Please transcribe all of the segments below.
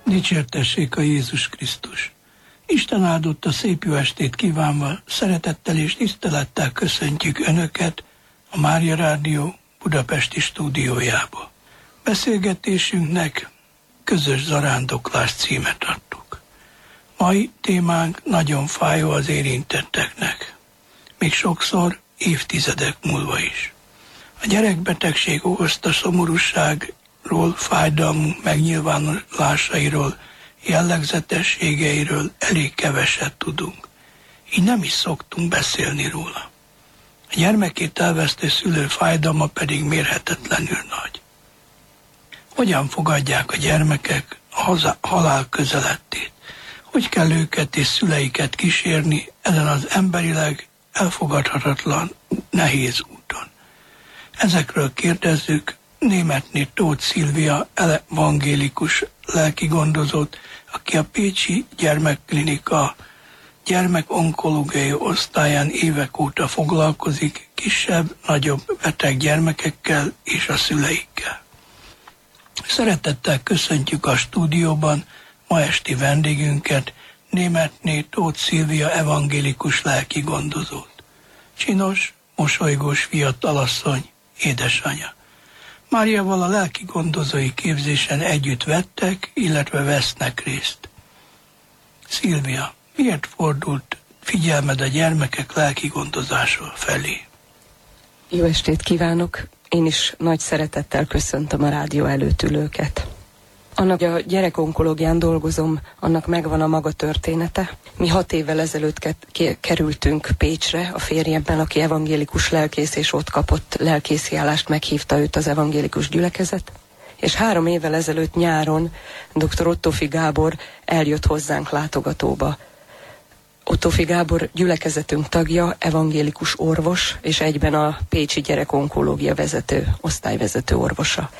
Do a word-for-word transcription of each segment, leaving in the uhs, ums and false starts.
Dicsértessék a Jézus Krisztus! Isten áldotta szép jó estét kívánva, szeretettel és tisztelettel köszöntjük Önöket a Mária Rádió budapesti stúdiójába. Beszélgetésünknek Közös zarándoklás címet adtuk. Mai témánk nagyon fájó az érintetteknek, még sokszor évtizedek múlva is. A gyerekbetegség okozta szomorúságról, fájdalmunk megnyilvánulásairól, jellegzetességeiről elég keveset tudunk. Így nem is szoktunk beszélni róla. A gyermekét elvesztő szülő fájdalma pedig mérhetetlenül nagy. Hogyan fogadják a gyermekek a halál közelettét? Hogy kell őket és szüleiket kísérni ezen az emberileg elfogadhatatlan, nehéz úton? Ezekről kérdezzük Németné Tóth Szilvia evangélikus lelkigondozót, aki a Pécsi Gyermekklinika gyermekonkológiai osztályán évek óta foglalkozik kisebb, nagyobb beteg gyermekekkel és a szüleikkel. Szeretettel köszöntjük a stúdióban ma esti vendégünket, Németné Tóth Szilvia evangélikus lelkigondozót. Csinos, mosolygós fiatalasszony, édesanyja. Máriával a lelkigondozói képzésen együtt vettek, illetve vesznek részt. Szilvia, miért fordult figyelmed a gyermekek lelkigondozása felé? Jó estét kívánok! Én is nagy szeretettel köszöntöm a rádió előtt ülőket. Annak a gyerekonkológián dolgozom, annak megvan a maga története. Mi hat évvel ezelőtt ke- kerültünk Pécsre, a férjemmel, aki evangélikus lelkész, és ott kapott lelkészi állást, meghívta őt az evangélikus gyülekezet. És három évvel ezelőtt nyáron doktor Ottófi Gábor eljött hozzánk látogatóba. Ottófi Gábor gyülekezetünk tagja, evangélikus orvos, és egyben a Pécsi gyerekonkológia vezető, osztályvezető orvosa.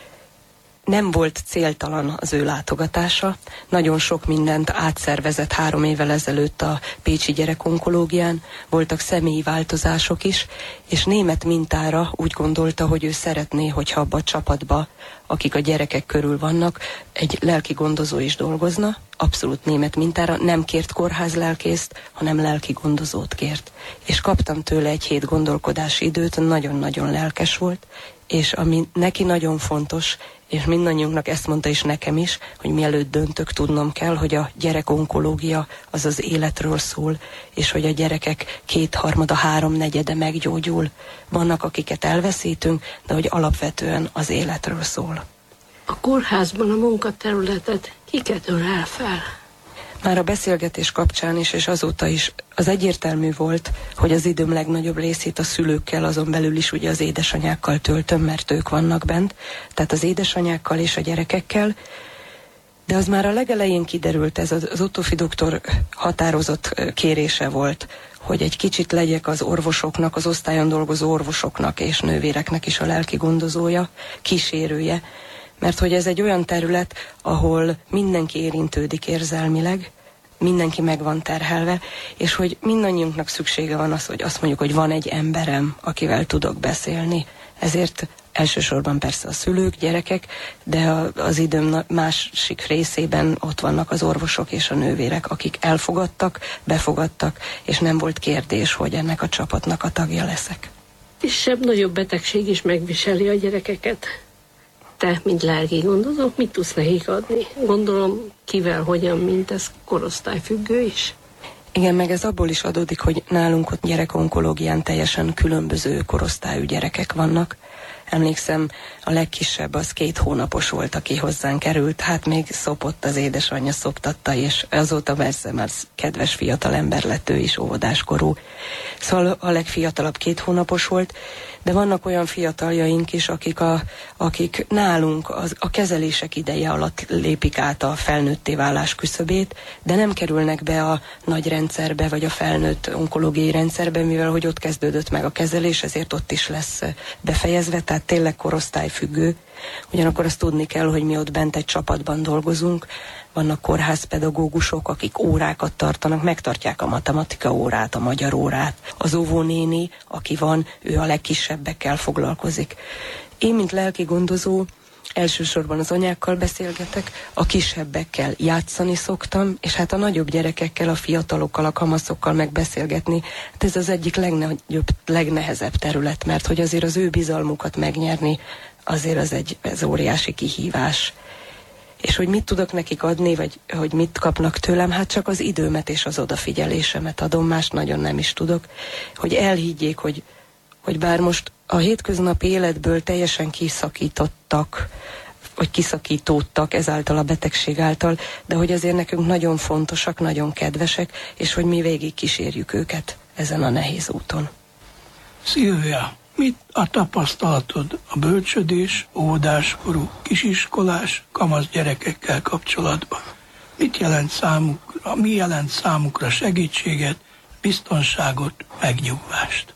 Nem volt céltalan az ő látogatása, nagyon sok mindent átszervezett három évvel ezelőtt a Pécsi gyerekonkológián, voltak személyi változások is, és német mintára úgy gondolta, hogy ő szeretné, hogyha abba a csapatba, akik a gyerekek körül vannak, egy lelki gondozó is dolgozna, abszolút német mintára, nem kért kórházlelkészt, hanem lelki gondozót kért. És kaptam tőle egy hét gondolkodási időt, nagyon-nagyon lelkes volt, és ami neki nagyon fontos, és mindannyiunknak ezt mondta is nekem is, hogy mielőtt döntök, tudnom kell, hogy a gyerekonkológia az az életről szól, és hogy a gyerekek kétharmada, háromnegyede meggyógyul. Vannak, akiket elveszítünk, de hogy alapvetően az életről szól. A kórházban a munkaterületet kiket ölel fel? Már a beszélgetés kapcsán is, és azóta is az egyértelmű volt, hogy az időm legnagyobb részét a szülőkkel, azon belül is ugye az édesanyákkal töltöm, mert ők vannak bent, tehát az édesanyákkal és a gyerekekkel, de az már a legelején kiderült, ez az Ottófi doktor határozott kérése volt, hogy egy kicsit legyek az orvosoknak, az osztályon dolgozó orvosoknak és nővéreknek is a lelki gondozója, kísérője, mert hogy ez egy olyan terület, ahol mindenki érintődik érzelmileg, mindenki meg van terhelve, és hogy mindannyiunknak szüksége van az, hogy azt mondjuk, hogy van egy emberem, akivel tudok beszélni. Ezért elsősorban persze a szülők, gyerekek, de az időm másik részében ott vannak az orvosok és a nővérek, akik elfogadtak, befogadtak, és nem volt kérdés, hogy ennek a csapatnak a tagja leszek. Kisebb, nagyobb betegség is megviseli a gyerekeket. Te, mint lelki gondozó, mit tudsz nekik adni? Gondolom, kivel, hogyan, mint ez korosztályfüggő is? Igen, meg ez abból is adódik, hogy nálunk ott gyerekonkológián teljesen különböző korosztályú gyerekek vannak. Emlékszem, a legkisebb az két hónapos volt, aki hozzánk került, hát még szopott, az édesanyja szoptatta, és azóta persze már kedves fiatal ember lett ő is, óvodáskorú. Szóval a legfiatalabb két hónapos volt, de vannak olyan fiataljaink is, akik, a, akik nálunk az, a kezelések ideje alatt lépik át a felnőtté válás küszöbét, de nem kerülnek be a nagy rendszerbe, vagy a felnőtt onkológiai rendszerbe, mivel hogy ott kezdődött meg a kezelés, ezért ott is lesz befejezve, tehát tényleg korosztályfüggő. Ugyanakkor azt tudni kell, hogy mi ott bent egy csapatban dolgozunk, vannak kórházpedagógusok, akik órákat tartanak, megtartják a matematika órát, a magyar órát. Az óvónéni, aki van, ő a legkisebbekkel foglalkozik. Én, mint lelki gondozó, elsősorban az anyákkal beszélgetek, a kisebbekkel játszani szoktam, és hát a nagyobb gyerekekkel, a fiatalokkal, a kamaszokkal megbeszélgetni. Hát ez az egyik legnagyobb, legnehezebb terület, mert hogy azért az ő bizalmukat megnyerni, azért az egy ez óriási kihívás. És hogy mit tudok nekik adni, vagy hogy mit kapnak tőlem, hát csak az időmet és az odafigyelésemet adom, más nagyon nem is tudok. Hogy elhiggyék, hogy, hogy bár most a hétköznapi életből teljesen kiszakítottak, vagy kiszakítódtak ezáltal a betegség által, de hogy azért nekünk nagyon fontosak, nagyon kedvesek, és hogy mi végig kísérjük őket ezen a nehéz úton. Szilvia, mit a tapasztalatod a bölcsödés, óvodáskorú, kisiskolás, kamasz gyerekekkel kapcsolatban? Mit jelent számukra, mi jelent számukra segítséget, biztonságot, megnyugvást?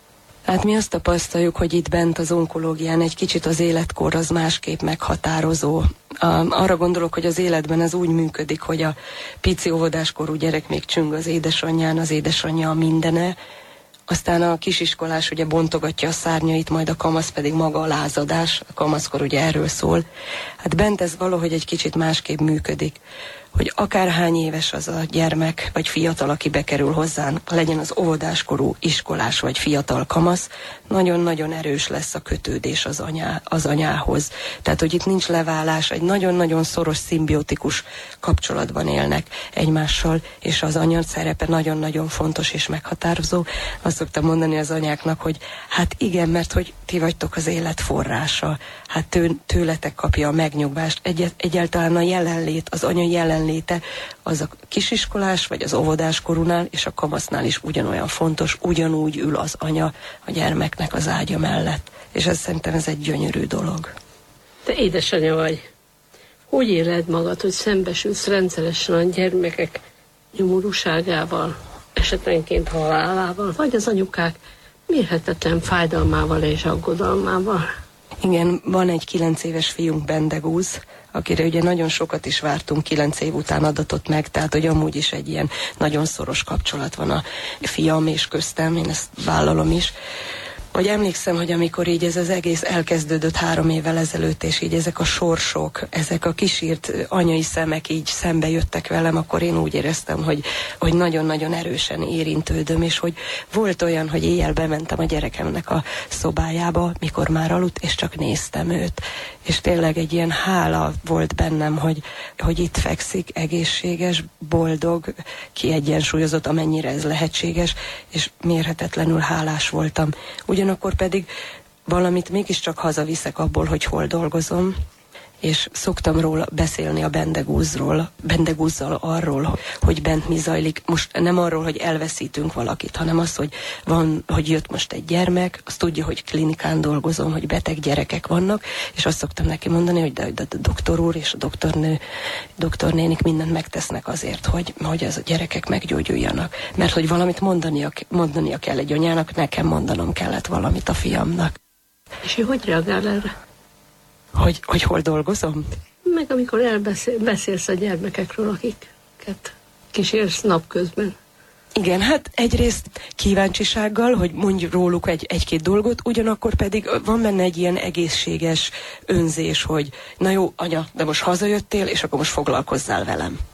Hát mi azt tapasztaljuk, hogy itt bent az onkológián egy kicsit az életkor az másképp meghatározó. Arra gondolok, hogy az életben ez úgy működik, hogy a pici óvodáskorú gyerek még csüng az édesanyján, az édesanyja a mindene, aztán a kisiskolás ugye bontogatja a szárnyait, majd a kamasz pedig maga a lázadás, a kamaszkor ugye erről szól. Hát bent ez valahogy egy kicsit másképp működik, hogy akárhány éves az a gyermek, vagy fiatal, aki bekerül hozzánk, legyen az óvodáskorú, iskolás, vagy fiatal kamasz, nagyon-nagyon erős lesz a kötődés az, anyá, az anyához. Tehát, hogy itt nincs leválás, egy nagyon-nagyon szoros, szimbiotikus kapcsolatban élnek egymással, és az anya szerepe nagyon-nagyon fontos és meghatározó. Azt szoktam mondani az anyáknak, hogy hát igen, mert hogy ti vagytok az élet forrása, hát tő, tőletek kapja a megnyugvást. Egy, egyáltalán a jelenlét, az anya jelenléte, az a kisiskolás, vagy az óvodáskorúnál, és a kamasznál is ugyanolyan fontos, ugyanúgy ül az anya a gyermeknek az ágya mellett. És ez szerintem ez egy gyönyörű dolog. Te édesanyja vagy. Hogy éled magad, hogy szembesülsz rendszeresen a gyermekek nyomorúságával, esetenként halálával, vagy az anyukák mérhetetlen fájdalmával és aggodalmával? Igen, van egy kilenc éves fiunk, Bendegúz, akire ugye nagyon sokat is vártunk, kilenc év után adatott meg, tehát hogy amúgy is egy ilyen nagyon szoros kapcsolat van a fiam és köztem, én ezt vállalom is. Hogy emlékszem, hogy amikor így ez az egész elkezdődött három évvel ezelőtt, és így ezek a sorsok, ezek a kisírt anyai szemek így szembe jöttek velem, akkor én úgy éreztem, hogy, hogy nagyon-nagyon erősen érintődöm, és hogy volt olyan, hogy éjjel bementem a gyerekemnek a szobájába, mikor már aludt, és csak néztem őt. És tényleg egy ilyen hála volt bennem, hogy, hogy itt fekszik, egészséges, boldog, kiegyensúlyozott, amennyire ez lehetséges, és mérhetetlenül hálás voltam. Ugyanakkor pedig valamit mégiscsak hazaviszek abból, hogy hol dolgozom, és szoktam róla beszélni a Bendegúzról, Bendegúzzal arról, hogy bent mi zajlik. Most nem arról, hogy elveszítünk valakit, hanem az, hogy van, hogy jött most egy gyermek, azt tudja, hogy klinikán dolgozom, hogy beteg gyerekek vannak, és azt szoktam neki mondani, hogy de, de a doktor úr és a doktornő, doktornénik mindent megtesznek azért, hogy, hogy ez a gyerekek meggyógyuljanak. Mert hogy valamit mondania, mondania kell egy anyának, nekem mondanom kellett valamit a fiamnak. És ő hogy reagál erre? Hogy, hogy hol dolgozom? Meg amikor elbeszélsz a gyermekekről, akiket kísérsz napközben. Igen, hát egyrészt kíváncsisággal, hogy mondj róluk egy, egy-két dolgot, ugyanakkor pedig van benne egy ilyen egészséges önzés, hogy na jó, anya, de most hazajöttél, és akkor most foglalkozzál velem.